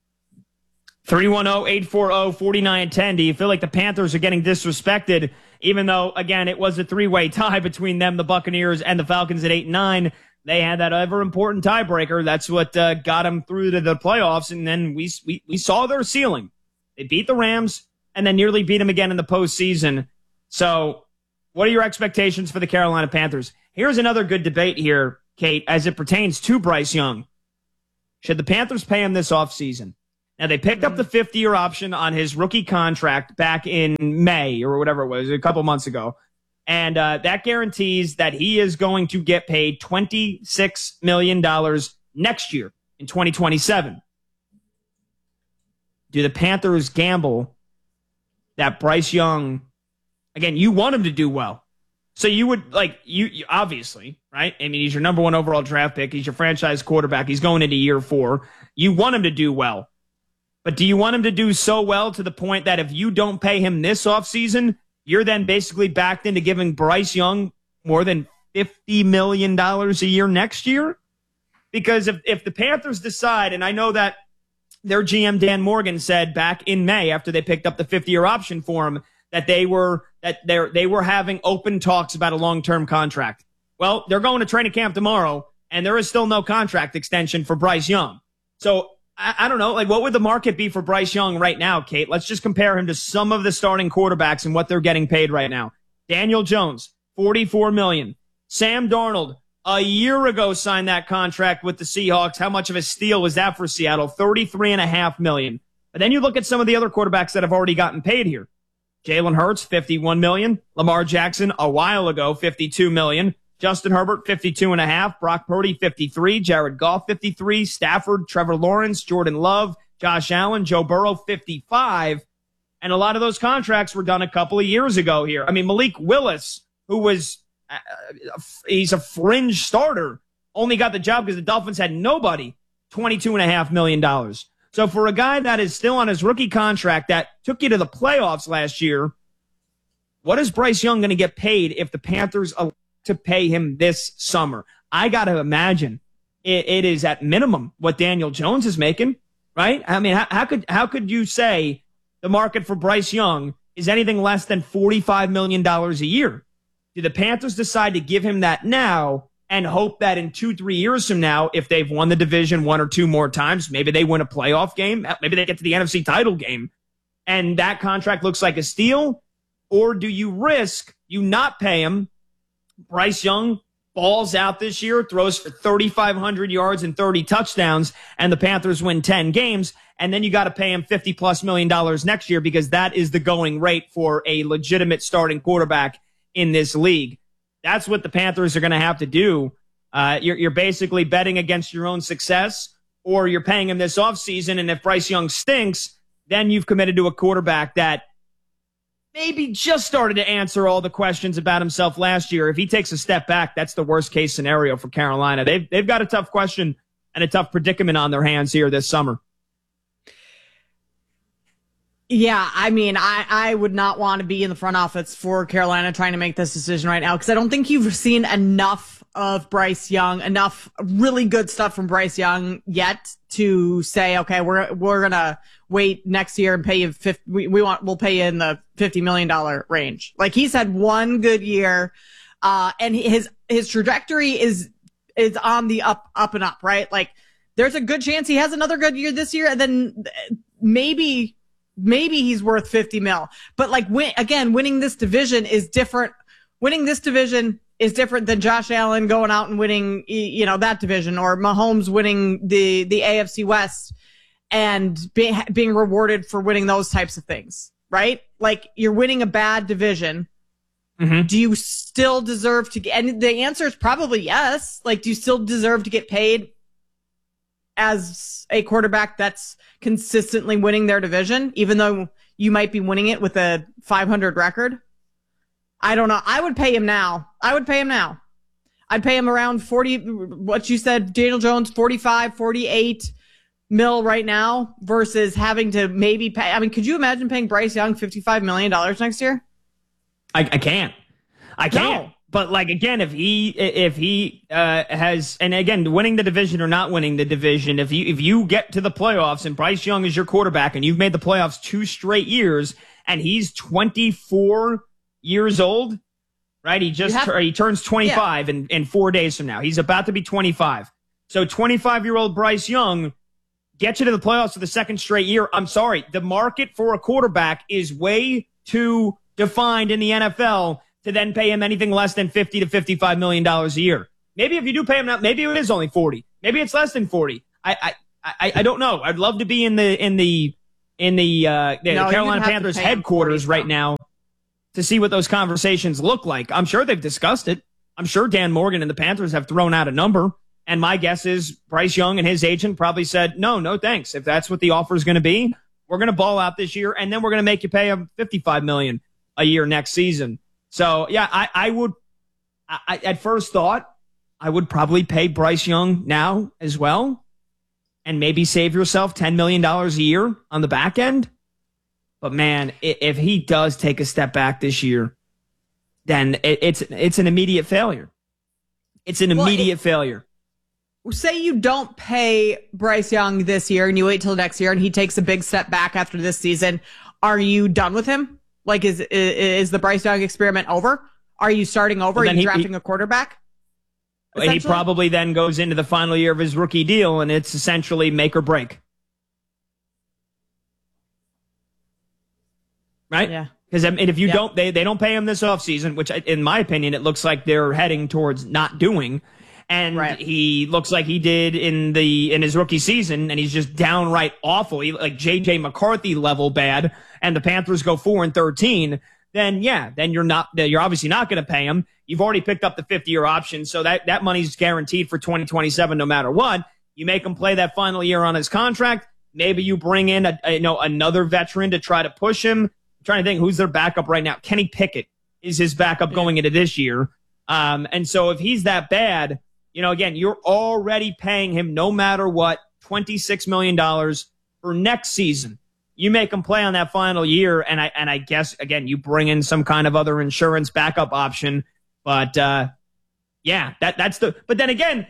310-840-4910. Do you feel like the Panthers are getting disrespected, even though, again, it was a 3-way tie between them, the Buccaneers, and the Falcons at 8-9? They had that ever-important tiebreaker. That's what got them through to the playoffs, and then we saw their ceiling. They beat the Rams and then nearly beat them again in the postseason. So What are your expectations for the Carolina Panthers? Here's another good debate here, Kate, as it pertains to Bryce Young. Should the Panthers pay him this offseason? Now, they picked up the 50-year option on his rookie contract back in May or whatever it was, a couple months ago. And that guarantees that he is going to get paid $26 million next year in 2027. Do the Panthers gamble that Bryce Young, again, you want him to do well. So you would, you obviously, right? I mean, he's your number 1 overall draft pick. He's your franchise quarterback. He's going into year 4. You want him to do well. But do you want him to do so well to the point that if you don't pay him this offseason, you're then basically backed into giving Bryce Young more than $50 million a year next year? Because if the Panthers decide, and I know that their GM Dan Morgan said back in May after they picked up the 50-year option for him that they were having open talks about a long-term contract. Well, they're going to training camp tomorrow, and there is still no contract extension for Bryce Young. So I don't know, what would the market be for Bryce Young right now, Kate? Let's just compare him to some of the starting quarterbacks and what they're getting paid right now. Daniel Jones, $44 million. Sam Darnold, a year ago signed that contract with the Seahawks. How much of a steal was that for Seattle? $33.5 million. But then you look at some of the other quarterbacks that have already gotten paid here. Jalen Hurts, $51 million. Lamar Jackson, a while ago, $52 million. Justin Herbert, 52.5. Brock Purdy, 53. Jared Goff, 53. Stafford, Trevor Lawrence, Jordan Love, Josh Allen, Joe Burrow, 55. And a lot of those contracts were done a couple of years ago here. I mean, Malik Willis, who was, he's a fringe starter, only got the job because the Dolphins had nobody, $22.5 million. So for a guy that is still on his rookie contract that took you to the playoffs last year, what is Bryce Young going to get paid if the Panthers to pay him this summer? I got to imagine it is at minimum what Daniel Jones is making, right? I mean, how could you say the market for Bryce Young is anything less than $45 million a year? Do the Panthers decide to give him that now and hope that in 2-3 years from now, if they've won the division 1 or 2 more times, maybe they win a playoff game, maybe they get to the NFC title game, and that contract looks like a steal? Or do you risk you not pay him? Bryce Young balls out this year, throws for 3,500 yards and 30 touchdowns, and the Panthers win 10 games, and then you got to pay him $50+ million next year because that is the going rate for a legitimate starting quarterback in this league. That's what the Panthers are going to have to do. You're basically betting against your own success, or you're paying him this offseason, and if Bryce Young stinks, then you've committed to a quarterback that maybe just started to answer all the questions about himself last year. If he takes a step back, that's the worst case scenario for Carolina. They've got a tough question and a tough predicament on their hands here this summer. Yeah, I mean, I would not want to be in the front office for Carolina trying to make this decision right now because I don't think you've seen enough of Bryce Young, enough really good stuff from Bryce Young yet to say, okay, we're gonna wait next year and pay you we'll pay you in the $50 million range. Like, he's had one good year, and his trajectory is on the up and up, right? Like, there's a good chance he has another good year this year, and then maybe he's worth $50 million. But winning this division is different. Winning this division is different than Josh Allen going out and winning, that division, or Mahomes winning the AFC West and being rewarded for winning those types of things, right? Like, you're winning a bad division. Mm-hmm. Do you still deserve to get, and the answer is probably yes. Like, do you still deserve to get paid as a quarterback that's consistently winning their division, even though you might be winning it with a 500 record? I don't know. I would pay him now. I'd pay him around 40, what you said, Daniel Jones, 45, 48 mil right now versus having to maybe pay. I mean, could you imagine paying Bryce Young $55 million next year? I can't. No. But again, if he has, and again, winning the division or not winning the division, if you get to the playoffs and Bryce Young is your quarterback and you've made the playoffs 2 straight years and he's 24 years old, right? He turns 25 in 4 days from now. He's about to be 25. So 25-year-old Bryce Young gets you to the playoffs for the 2nd straight year. I'm sorry, the market for a quarterback is way too defined in the NFL to then pay him anything less than $50 to $55 million a year. Maybe if you do pay him now, maybe it is only 40. Maybe it's less than 40. I don't know. I'd love to be in the Carolina Panthers headquarters right now to see what those conversations look like. I'm sure they've discussed it. I'm sure Dan Morgan and the Panthers have thrown out a number. And my guess is Bryce Young and his agent probably said, no thanks. If that's what the offer is going to be, we're going to ball out this year, and then we're going to make you pay him $55 million a year next season. So, yeah, I would at first thought, I would probably pay Bryce Young now as well and maybe save yourself $10 million a year on the back end. But, man, if he does take a step back this year, then it's an immediate failure. It's an immediate failure. Say you don't pay Bryce Young this year and you wait till next year and he takes a big step back after this season. Are you done with him? Like, is the Bryce Young experiment over? Are you starting over? Are you drafting a quarterback? He probably then goes into the final year of his rookie deal, and it's essentially make or break. Right? Yeah. Because if you don't, they don't pay him this offseason, which in my opinion, it looks like they're heading towards not doing. And he looks like he did in his rookie season, and he's just downright awful. Like J.J. McCarthy level bad, and the Panthers go 4-13. Then you're obviously not going to pay him. You've already picked up the 50-year option, so that money's guaranteed for 2027 no matter what. You make him play that final year on his contract. Maybe you bring in another veteran to try to push him. I'm trying to think who's their backup right now. Kenny Pickett is his backup going into this year. And so if he's that bad, again, you're already paying him no matter what $26 million for next season. You make him play on that final year, and I guess, again, you bring in some kind of other insurance backup option. But, that's but then again,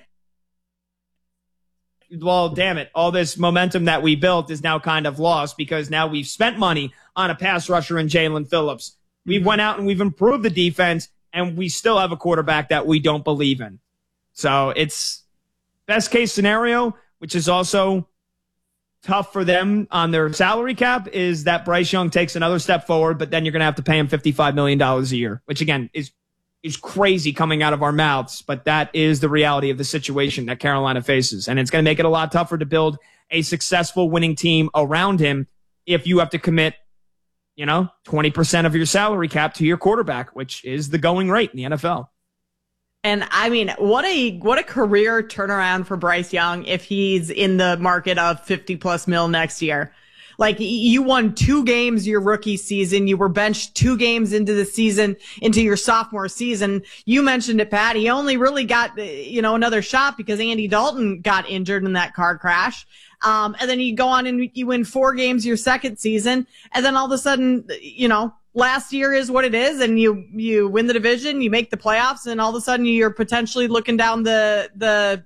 well, damn it, all this momentum that we built is now kind of lost because now we've spent money on a pass rusher in Jalen Phillips. We've went out and we've improved the defense, and we still have a quarterback that we don't believe in. So it's best case scenario, which is also tough for them on their salary cap, is that Bryce Young takes another step forward, but then you're going to have to pay him $55 million a year, which again is crazy coming out of our mouths, but that is the reality of the situation that Carolina faces. And it's going to make it a lot tougher to build a successful winning team around him if you have to commit, 20% of your salary cap to your quarterback, which is the going rate in the NFL. And I mean, what a career turnaround for Bryce Young if he's in the market of 50+ mil next year. Like, you won 2 games your rookie season. You were benched 2 games into the season, into your sophomore season. You mentioned it, Pat. He only really got, another shot because Andy Dalton got injured in that car crash. And then you go on and you win 4 games your second season. And then all of a sudden, last year is what it is, and you win the division, you make the playoffs, and all of a sudden you're potentially looking down the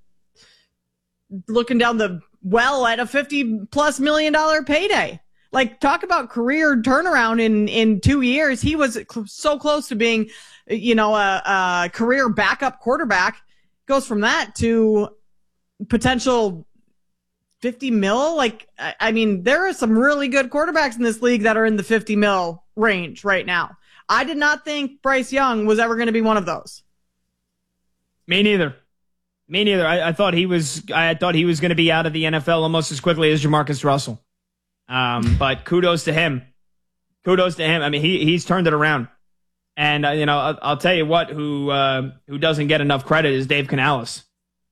well at a $50+ million payday. Like, talk about career turnaround in 2 years. He was so close to being, a career backup quarterback. Goes from that to potential 50 mil. Like, I mean, there are some really good quarterbacks in this league that are in the 50 mil range right now. I did not think Bryce Young was ever going to be one of those. Me neither. I thought he was going to be out of the NFL almost as quickly as Jamarcus Russell. But kudos to him. I mean, he's turned it around. And I'll tell you what, who doesn't get enough credit is Dave Canales.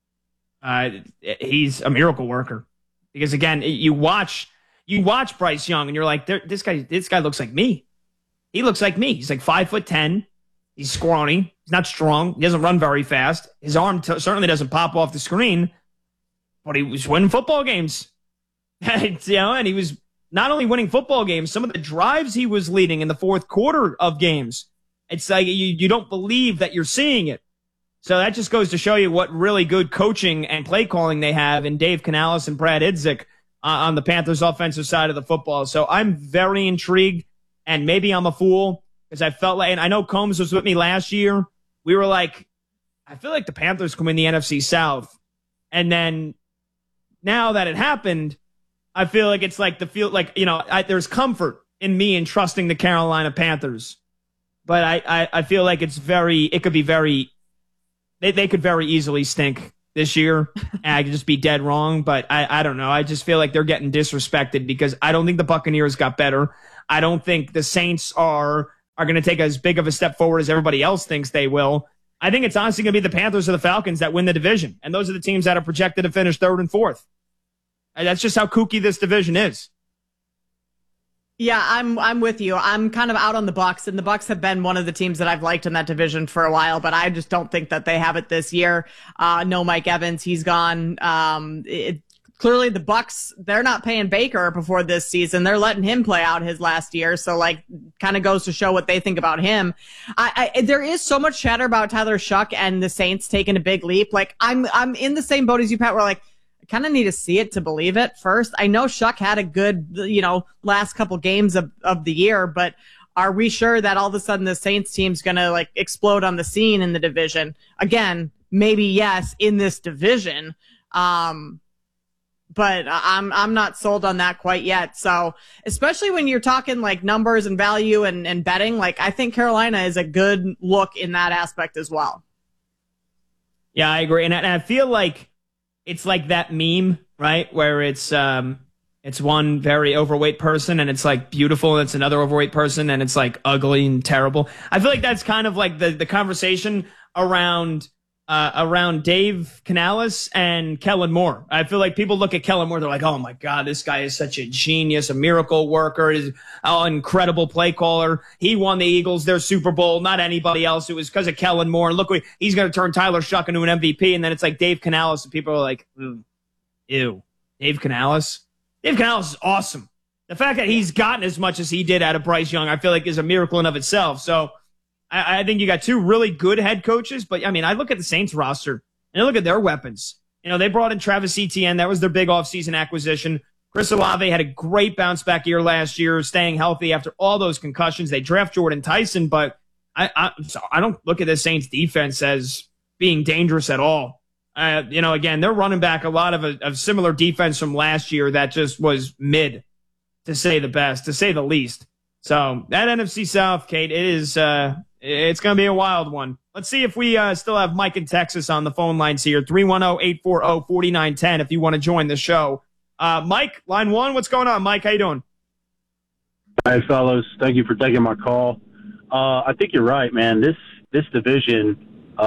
He's a miracle worker. Because again, you watch Bryce Young and you're like, this guy looks like me. He looks like me. He's like 5'10". He's scrawny. He's not strong. He doesn't run very fast. His arm certainly doesn't pop off the screen. But he was winning football games. And he was not only winning football games, some of the drives he was leading in the fourth quarter of games. It's like you don't believe that you're seeing it. So that just goes to show you what really good coaching and play calling they have in Dave Canales and Brad Idzik on the Panthers offensive side of the football. So I'm very intrigued, and maybe I'm a fool because I felt like, and I know Combs was with me last year. We were like, I feel like the Panthers can win the NFC South. And then now that it happened, I feel like it's like there's comfort in me in trusting the Carolina Panthers. but I feel like it could be very, they could very easily stink this year, and I could just be dead wrong, but I don't know. I just feel like they're getting disrespected because I don't think the Buccaneers got better. I don't think the Saints are going to take as big of a step forward as everybody else thinks they will. I think it's honestly going to be the Panthers or the Falcons that win the division, and those are the teams that are projected to finish 3rd and 4th. And that's just how kooky this division is. Yeah, I'm with you. I'm kind of out on the Bucs, and the Bucs have been one of the teams that I've liked in that division for a while, but I just don't think that they have it this year. No Mike Evans, he's gone. Clearly the Bucs, they're not paying Baker before this season. They're letting him play out his last year. So like, kind of goes to show what they think about him. There is so much chatter about Tyler Shuck and the Saints taking a big leap. Like I'm in the same boat as you, Pat, where like, I kind of need to see it to believe it first. I know Shuck had a good, last couple games of the year, but are we sure that all of a sudden the Saints team's going to like explode on the scene in the division? Again, maybe yes, in this division. But I'm not sold on that quite yet. So especially when you're talking like numbers and value and betting, like I think Carolina is a good look in that aspect as well. Yeah, I agree. And I feel like it's like that meme, right? Where it's one very overweight person and it's like beautiful. And it's another overweight person and it's like ugly and terrible. I feel like that's kind of like the conversation around Dave Canales and Kellen Moore. I feel like people look at Kellen Moore, they're like, oh my God, this guy is such a genius, a miracle worker, is an incredible play caller. He won the Eagles their Super Bowl, not anybody else. It was because of Kellen Moore. Look, he's going to turn Tyler Shuck into an MVP. And then it's like Dave Canales, and people are like, ew, Dave Canales? Dave Canales is awesome. The fact that he's gotten as much as he did out of Bryce Young, I feel like is a miracle in of itself. So I think you got two really good head coaches, but I mean, I look at the Saints roster and I look at their weapons. They brought in Travis Etienne. That was their big offseason acquisition. Chris Olave had a great bounce back year last year, staying healthy after all those concussions. They draft Jordan Tyson, but I don't look at the Saints defense as being dangerous at all. Again, they're running back a lot of similar defense from last year that just was mid, to say the least. So that NFC South, Kate, it is, it's going to be a wild one. Let's see if we still have Mike in Texas on the phone lines here. 310-840-4910 if you want to join the show. Mike, line one, what's going on? Mike, how you doing? Hi, fellas. Thank you for taking my call. I think you're right, man. This division,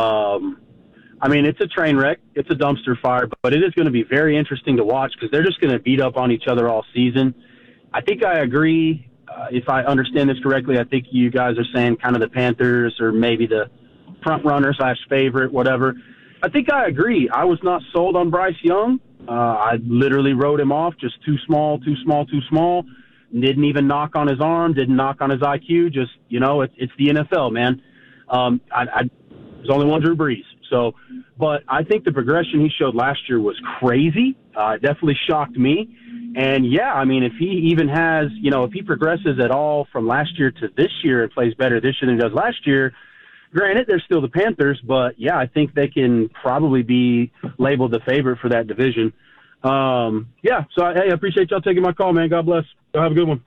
it's a train wreck. It's a dumpster fire, but it is going to be very interesting to watch because they're just going to beat up on each other all season. I think I agree. If I understand this correctly, I think you guys are saying kind of the Panthers or maybe the front runner / favorite, whatever. I think I agree. I was not sold on Bryce Young. I literally wrote him off, just too small. Didn't even knock on his arm, didn't knock on his IQ. Just, it's the NFL, man. There's only one Drew Brees. But I think the progression he showed last year was crazy. It definitely shocked me. And yeah, if he even has, if he progresses at all from last year to this year and plays better this year than he does last year, granted, they're still the Panthers, but yeah, I think they can probably be labeled the favorite for that division. So I appreciate y'all taking my call, man. God bless. Y'all have a good one.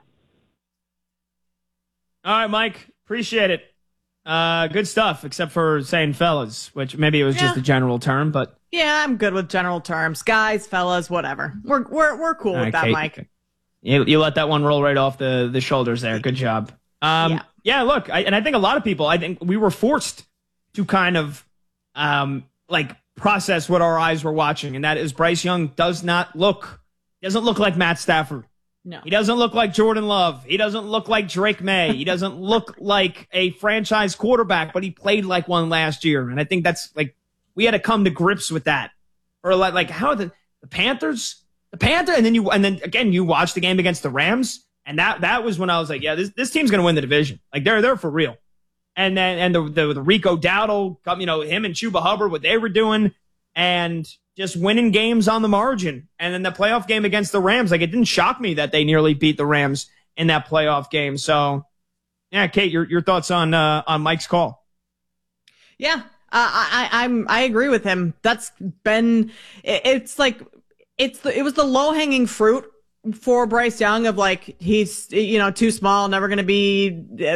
All right, Mike. Appreciate it. Good stuff, except for saying fellas, which maybe it was just a general term, but yeah, I'm good with general terms. Guys, fellas, whatever. We're cool with that, Mike. You let that one roll right off the shoulders there. Good job. Yeah, look, I think a lot of people, I think we were forced to kind of process what our eyes were watching, and that is Bryce Young doesn't look like Matt Stafford. No. He doesn't look like Jordan Love. He doesn't look like Drake May. He doesn't look like a franchise quarterback, but he played like one last year. And I think that's we had to come to grips with that. Or how the Panthers, and then again, you watch the game against the Rams. And that was when I was like, yeah, this team's going to win the division. They're for real. And then, the Rico Dowdle, him and Chuba Hubbard, what they were doing, and just winning games on the margin. And then the playoff game against the Rams, it didn't shock me that they nearly beat the Rams in that playoff game. So, yeah, Kate, your thoughts on Mike's call? Yeah, I agree with him. That's been it was the low hanging fruit for Bryce Young of he's too small, never going to be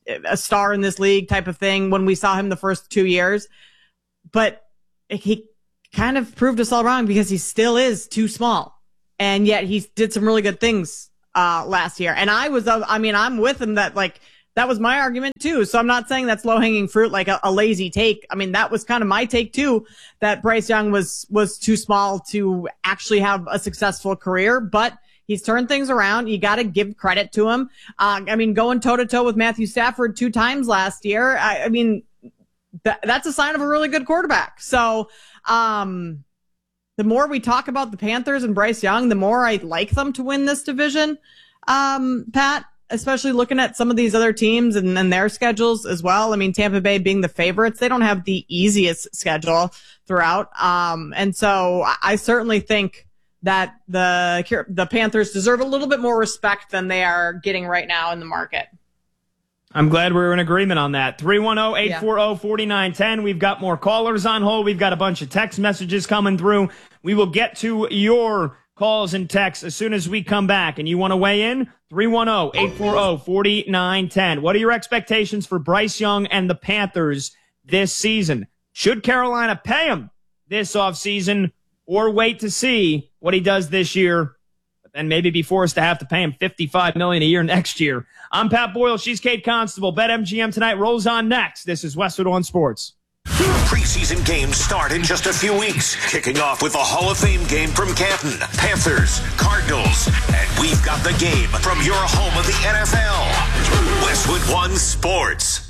a star in this league type of thing when we saw him the first 2 years. But he kind of proved us all wrong because he still is too small. And yet he did some really good things last year. And I'm with him that that was my argument too. So I'm not saying that's low hanging fruit, like a lazy take. I mean, that was kind of my take too, that Bryce Young was too small to actually have a successful career, but he's turned things around. You got to give credit to him. Going toe to toe with Matthew Stafford 2 times last year. That's a sign of a really good quarterback. So, the more we talk about the Panthers and Bryce Young, the more I like them to win this division, Pat, especially looking at some of these other teams and their schedules as well. I mean, Tampa Bay being the favorites, they don't have the easiest schedule throughout. And so I certainly think that the Panthers deserve a little bit more respect than they are getting right now in the market. I'm glad we're in agreement on that. 310-840-4910. We've got more callers on hold. We've got a bunch of text messages coming through. We will get to your calls and texts as soon as we come back. And you want to weigh in? 310-840-4910. What are your expectations for Bryce Young and the Panthers this season? Should Carolina pay him this offseason or wait to see what he does this year, but then maybe be forced to have to pay him $55 million a year next year? I'm Pat Boyle. She's Kate Constable. BetMGM tonight rolls on next. This is Westwood One Sports. Preseason games start in just a few weeks, kicking off with the Hall of Fame game from Canton, Panthers, Cardinals, and we've got the game from your home of the NFL, Westwood One Sports.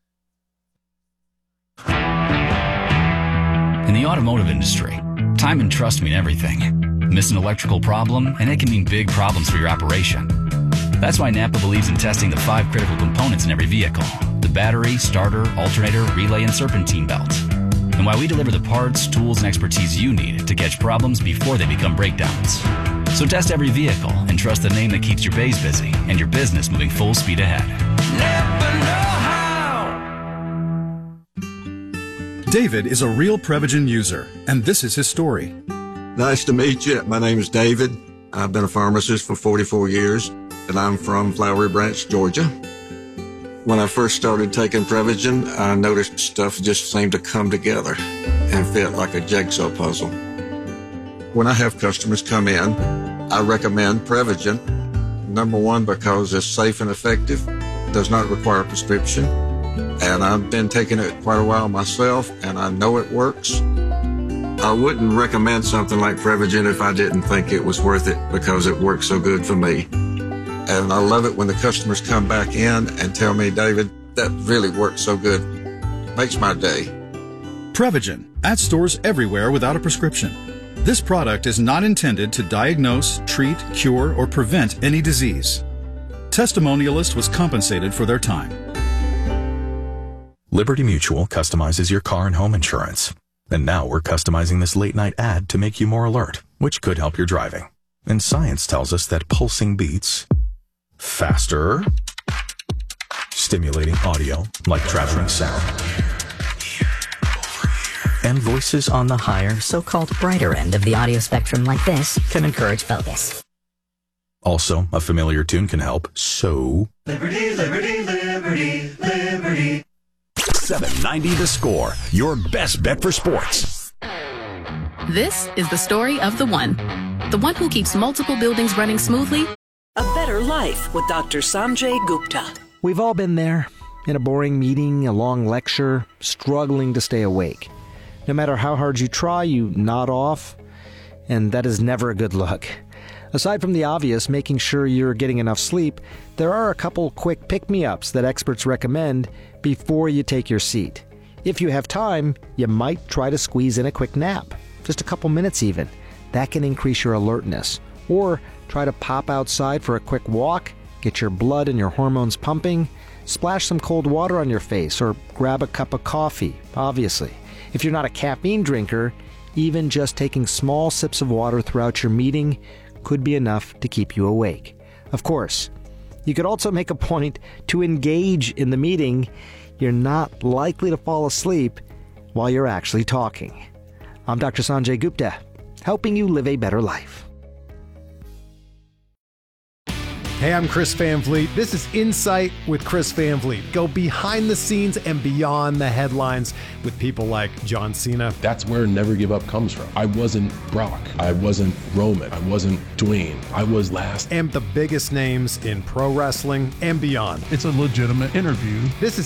In the automotive industry, time and trust mean everything. Miss an electrical problem, and it can mean big problems for your operation. That's why Napa believes in testing the 5 critical components in every vehicle: the battery, starter, alternator, relay, and serpentine belt. And why we deliver the parts, tools, and expertise you need to catch problems before they become breakdowns. So test every vehicle and trust the name that keeps your bays busy and your business moving full speed ahead. Napa know how. David is a real Prevagen user, and this is his story. Nice to meet you. My name is David. I've been a pharmacist for 44 years. And I'm from Flowery Branch, Georgia. When I first started taking Prevagen, I noticed stuff just seemed to come together and fit like a jigsaw puzzle. When I have customers come in, I recommend Prevagen. Number one, because it's safe and effective, does not require a prescription. And I've been taking it quite a while myself, and I know it works. I wouldn't recommend something like Prevagen if I didn't think it was worth it because it works so good for me. And I love it when the customers come back in and tell me, David, that really works so good. Makes my day. Prevagen, at stores everywhere without a prescription. This product is not intended to diagnose, treat, cure, or prevent any disease. Testimonialist was compensated for their time. Liberty Mutual customizes your car and home insurance. And now we're customizing this late-night ad to make you more alert, which could help your driving. And science tells us that pulsing beats faster, stimulating audio like traveling sound, and voices on the higher, so-called brighter end of the audio spectrum like this can encourage focus. Also, a familiar tune can help, so... Liberty, liberty, liberty, liberty. 790 The Score, your best bet for sports. This is the story of the one who keeps multiple buildings running smoothly. A Better Life with Dr. Sanjay Gupta. We've all been there, in a boring meeting, a long lecture, struggling to stay awake. No matter how hard you try, you nod off, and that is never a good look. Aside from the obvious, making sure you're getting enough sleep, there are a couple quick pick-me-ups that experts recommend before you take your seat. If you have time, you might try to squeeze in a quick nap, just a couple minutes even. That can increase your alertness. Or try to pop outside for a quick walk, get your blood and your hormones pumping, splash some cold water on your face, or grab a cup of coffee, obviously. If you're not a caffeine drinker, even just taking small sips of water throughout your meeting could be enough to keep you awake. Of course, you could also make a point to engage in the meeting. You're not likely to fall asleep while you're actually talking. I'm Dr. Sanjay Gupta, helping you live a better life. Hey, I'm Chris Van Vliet. This is Insight with Chris Van Vliet. Go behind the scenes and beyond the headlines with people like John Cena. That's where Never Give Up comes from. I wasn't Brock. I wasn't Roman. I wasn't Dwayne. I was last. And the biggest names in pro wrestling and beyond. It's a legitimate interview. This is